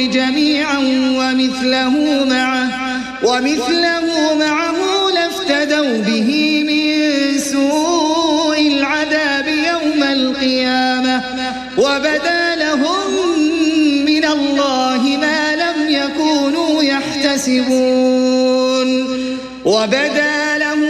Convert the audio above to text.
جميعا ومثله معه لافتدوا به من سوء العذاب يوم القيامة وبدا لهم من الله ما لم يكونوا يحتسبون